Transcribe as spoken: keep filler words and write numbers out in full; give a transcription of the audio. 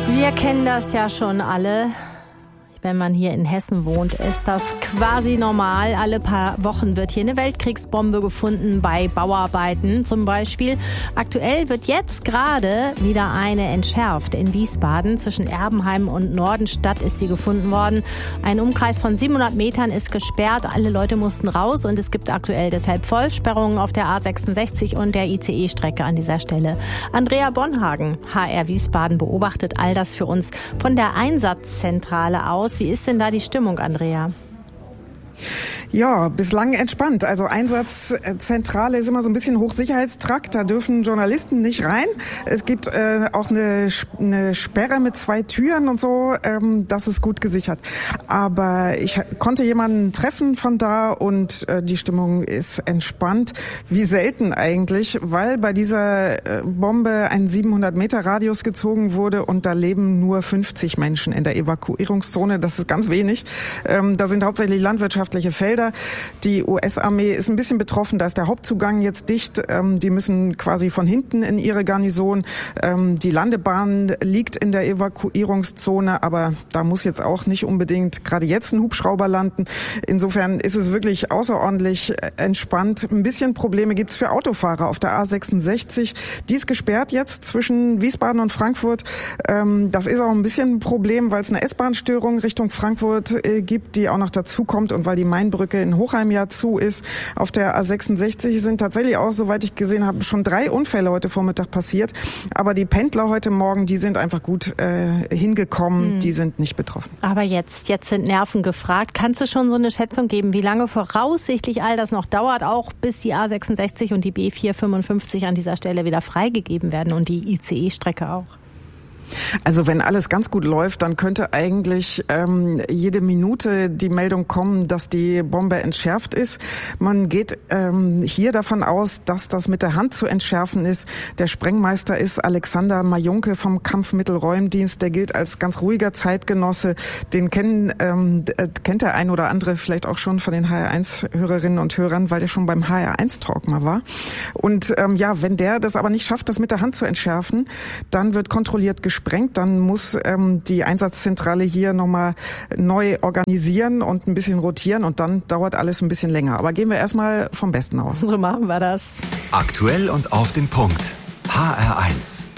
Wir kennen das ja schon alle. Wenn man hier in Hessen wohnt, ist das quasi normal. Alle paar Wochen wird hier eine Weltkriegsbombe gefunden, bei Bauarbeiten zum Beispiel. Aktuell wird jetzt gerade wieder eine entschärft. In Wiesbaden zwischen Erbenheim und Nordenstadt ist sie gefunden worden. Ein Umkreis von siebenhundert Metern ist gesperrt. Alle Leute mussten raus und es gibt aktuell deshalb Vollsperrungen auf der A sechsundsechzig und der I C E-Strecke an dieser Stelle. Andrea Bonhagen, H R Wiesbaden, beobachtet all das für uns von der Einsatzzentrale aus. Wie ist denn da die Stimmung, Andrea? Ja, bislang entspannt. Also Einsatzzentrale ist immer so ein bisschen Hochsicherheitstrakt. Da dürfen Journalisten nicht rein. Es gibt äh, auch eine, eine Sperre mit zwei Türen und so. Ähm, das ist gut gesichert. Aber ich konnte jemanden treffen von da und äh, die Stimmung ist entspannt. Wie selten eigentlich, weil bei dieser äh, Bombe ein siebenhundert Meter Radius gezogen wurde und da leben nur fünfzig Menschen in der Evakuierungszone. Das ist ganz wenig. Ähm, da sind hauptsächlich landwirtschaftliche Felder. Die U S-Armee ist ein bisschen betroffen, da ist der Hauptzugang jetzt dicht. Ähm, die müssen quasi von hinten in ihre Garnison. Ähm, die Landebahn liegt in der Evakuierungszone, aber da muss jetzt auch nicht unbedingt gerade jetzt ein Hubschrauber landen. Insofern ist es wirklich außerordentlich entspannt. Ein bisschen Probleme gibt's für Autofahrer auf der A sechsundsechzig. Die ist gesperrt jetzt zwischen Wiesbaden und Frankfurt. Ähm, das ist auch ein bisschen ein Problem, weil es eine S-Bahn-Störung Richtung Frankfurt äh, gibt, die auch noch dazu kommt und weil die Mainbrücke in Hochheim ja zu ist. Auf der A sechsundsechzig sind tatsächlich auch, soweit ich gesehen habe, schon drei Unfälle heute Vormittag passiert. Aber die Pendler heute Morgen, die sind einfach gut äh, hingekommen, hm. die sind nicht betroffen. Aber jetzt, jetzt sind Nerven gefragt. Kannst du schon so eine Schätzung geben, wie lange voraussichtlich all das noch dauert, auch bis die A sechsundsechzig und die B vierhundertfünfundfünfzig an dieser Stelle wieder freigegeben werden und die I C E-Strecke auch? Also wenn alles ganz gut läuft, dann könnte eigentlich ähm, jede Minute die Meldung kommen, dass die Bombe entschärft ist. Man geht ähm, hier davon aus, dass das mit der Hand zu entschärfen ist. Der Sprengmeister ist Alexander Majunke vom Kampfmittelräumdienst. Der gilt als ganz ruhiger Zeitgenosse. Den kennen, ähm, kennt der ein oder andere vielleicht auch schon von den H R eins Hörerinnen und Hörern, weil der schon beim H R eins Talk mal war. Und ähm, ja, wenn der das aber nicht schafft, das mit der Hand zu entschärfen, dann wird kontrolliert gesprengt. Sprengt, dann muss ähm, die Einsatzzentrale hier nochmal neu organisieren und ein bisschen rotieren und dann dauert alles ein bisschen länger. Aber gehen wir erstmal vom Besten aus. So machen wir das. Aktuell und auf den Punkt. H R eins.